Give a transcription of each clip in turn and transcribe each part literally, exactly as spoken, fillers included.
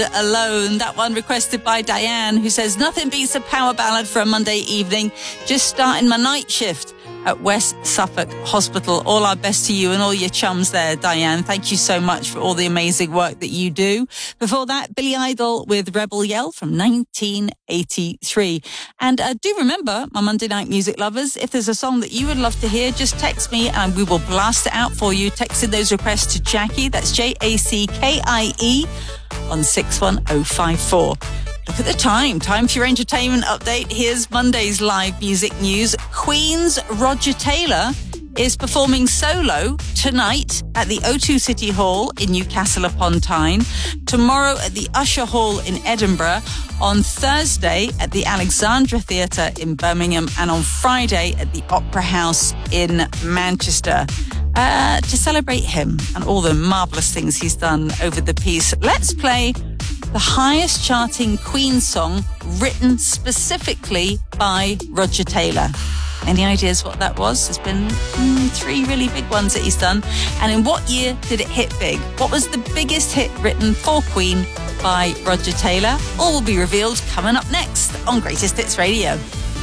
Alone. That one requested by Diane, who says, nothing beats a power ballad for a Monday evening. Just starting my night shift at West Suffolk Hospital. All our best to you and all your chums there, Diane. Thank you so much for all the amazing work that you do. Before that, Billy Idol with Rebel Yell from nineteen eighty-three. And uh, do remember, my Monday night music lovers, if there's a song that you would love to hear, just text me and we will blast it out for you. Texting those requests to Jackie, that's J A C K I E, on six one oh five four. Look at the time. Time for your entertainment update. Here's Monday's live music news. Queen's Roger Taylor is performing solo tonight at the O two City Hall in Newcastle upon Tyne, tomorrow at the Usher Hall in Edinburgh, on Thursday at the Alexandra Theatre in Birmingham, and on Friday at the Opera House in Manchester. Uh, to celebrate him and all the marvellous things he's done over the piece, let's play the highest charting Queen song written specifically by Roger Taylor. Any ideas what that was? There's been mm, three really big ones that he's done. And in what year did it hit big? What was the biggest hit written for Queen by Roger Taylor? All will be revealed coming up next on Greatest Hits Radio.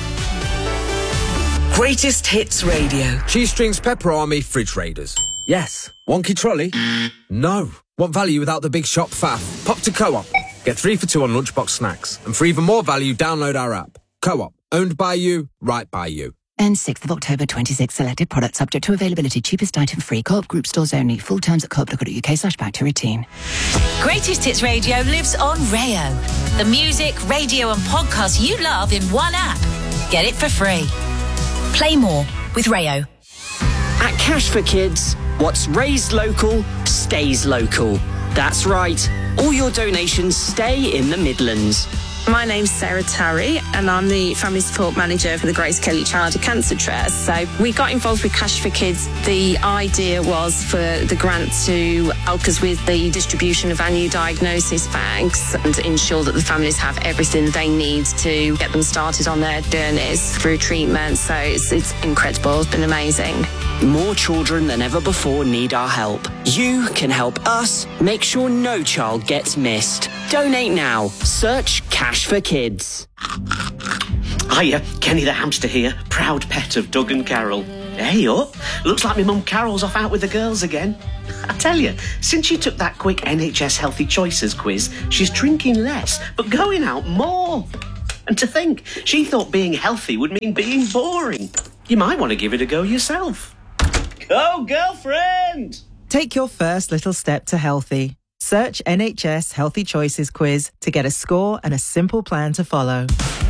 Greatest Hits Radio. Cheese Strings Pepper Army Fridge Raiders. Yes. Wonky trolley? No. Want value without the big shop faff? Pop to Co-op. Get three for two on lunchbox snacks. And for even more value, download our app. Co-op. Owned by you, right by you. And sixth of October twenty-six, selected products subject to availability, cheapest item free, Co-op group stores only, full terms at co-op dot co dot uk slash back to routine. Greatest Hits Radio lives on Rayo. The music, radio and podcasts you love in one app. Get it for free. Play more with Rayo. At Cash for Kids, what's raised local, stays local. That's right. All your donations stay in the Midlands. My name's Sarah Tarry and I'm the Family Support Manager for the Grace Kelly Childhood Cancer Trust. So we got involved with Cash for Kids. The idea was for the grant to help us with the distribution of our new diagnosis bags and ensure that the families have everything they need to get them started on their journeys through treatment. So it's, it's incredible. It's been amazing. More children than ever before need our help. You can help us make sure no child gets missed. Donate now. Search Cash for Kids. Hiya, Kenny the hamster here, proud pet of Doug and Carol. Hey up, looks like my mum Carol's off out with the girls again. I tell you, since she took that quick N H S Healthy Choices quiz, she's drinking less, but going out more. And to think, she thought being healthy would mean being boring. You might want to give it a go yourself. Go, girlfriend! Take your first little step to healthy. Search N H S Healthy Choices quiz to get a score and a simple plan to follow.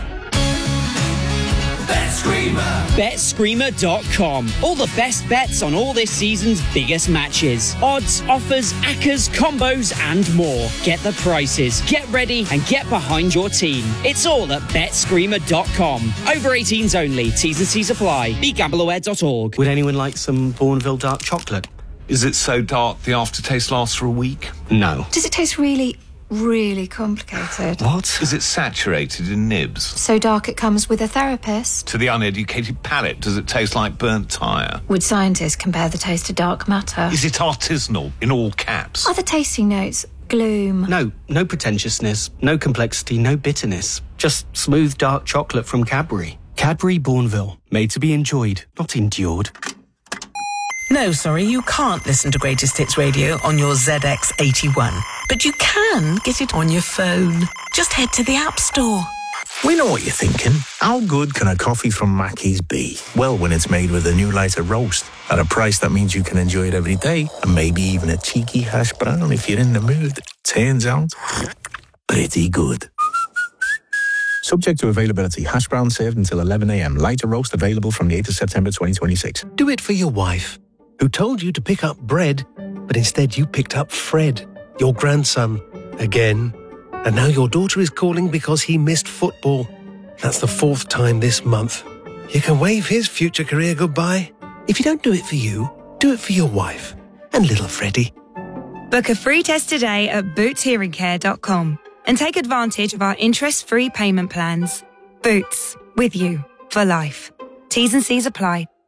BetScreamer. Bet Screamer dot com. All the best bets on all this season's biggest matches. Odds, offers, accas, combos and more. Get the prices, get ready and get behind your team. It's all at Bet Screamer dot com. Over eighteens only. T's and C's apply. Be gamble aware dot org. Would anyone like some Bourneville dark chocolate? Is it so dark the aftertaste lasts for a week? No. Does it taste really, really complicated? What? Is it saturated in nibs? So dark it comes with a therapist? To the uneducated palate, does it taste like burnt tyre? Would scientists compare the taste to dark matter? Is it artisanal, in all caps? Are the tasting notes gloom? No, no pretentiousness, no complexity, no bitterness. Just smooth dark chocolate from Cadbury. Cadbury Bourneville, made to be enjoyed, not endured. No, sorry, you can't listen to Greatest Hits Radio on your Z X eighty-one. But you can get it on your phone. Just head to the App Store. We know what you're thinking. How good can a coffee from Mackey's be? Well, when it's made with a new lighter roast at a price that means you can enjoy it every day, and maybe even a cheeky hash brown if you're in the mood. Turns out, pretty good. Subject to availability. Hash brown served until eleven a.m. Lighter roast available from the eighth of September twenty twenty-six. Do it for your wife, who told you to pick up bread, but instead you picked up Fred, your grandson, again. And now your daughter is calling because he missed football. That's the fourth time this month. You can wave his future career goodbye. If you don't do it for you, do it for your wife and little Freddie. Book a free test today at boots hearing care dot com and take advantage of our interest-free payment plans. Boots, with you for life. T's and C's apply.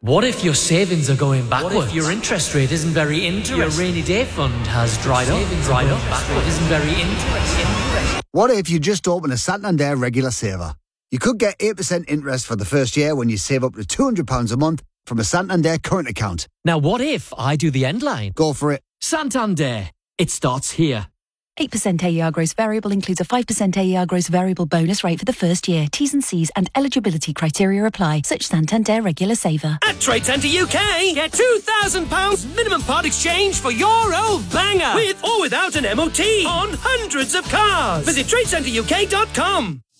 What if your savings are going backwards? What if your interest rate isn't very interesting? Your rainy day fund has dried up, dried up, backward isn't very interesting. What if you just open a Santander regular saver? You could get eight percent interest for the first year when you save up to two hundred pounds a month from a Santander current account. Now what if I do the end line? Go for it. Santander. It starts here. eight percent A E R gross variable includes a five percent A E R gross variable bonus rate for the first year. T's and C's and eligibility criteria apply. Such Santander regular saver. At Trade Centre U K, get two thousand pounds minimum part exchange for your old banger. With or without an M O T on hundreds of cars. Visit trade centre U K dot com.